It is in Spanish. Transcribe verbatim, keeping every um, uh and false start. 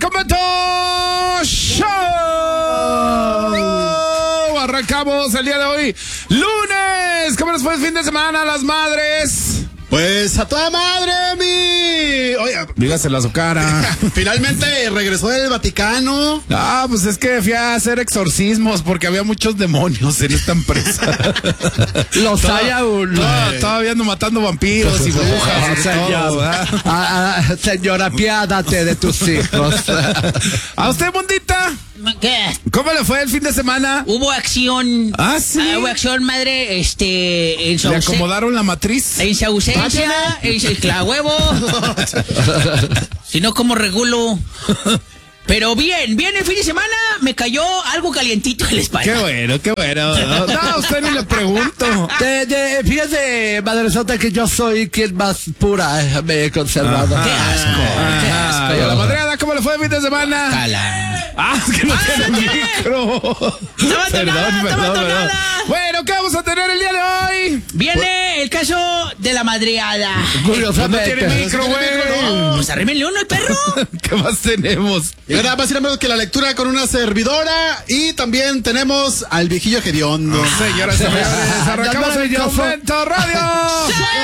con Beto Show. Arrancamos el día de hoy, lunes. ¿Cómo les fue el fin de semana a las madres? Pues a toda madre, mi... Oye, dígaselo a su cara. Finalmente regresó del Vaticano. Ah, pues es que fui a hacer exorcismos porque había muchos demonios en esta empresa. Los hay aún. No, todavía ando matando vampiros y brujas. y todo, ¿verdad? Ah, ah, señora, apiádate de tus hijos. ¿A usted, Mundita? ¿Qué? ¿Cómo le fue el fin de semana? Hubo acción. Ah, sí. Ah, hubo acción, madre, este, en su ¿Le ausencia. acomodaron la matriz? En su ausencia, en la huevo. Si no, ¿cómo regulo? Pero bien, bien el fin de semana me cayó algo calientito en la espalda. Qué bueno, qué bueno. No, no, a usted ni le pregunto. De, de, fíjese, madresota, que yo soy quien más pura eh, me he conservado. Qué asco, Ajá. qué asco. ¿Y a la madreada cómo le fue el fin de semana? Cala. Ah, es que no Ah, tiene no tiene. micro. Estaba atorada, estaba atorada. Bueno, ¿qué vamos a tener el día de hoy? Viene el caso de la madreada. Curiosamente. No tiene micro, güey. Pues arrímenle uno, el perro. ¿Qué más tenemos? Y ahora más iremos que la lectura con una servidora. Y también tenemos al viejillo hediondo. Señoras y señores, arrancamos el Maravilloso. Convento Radio.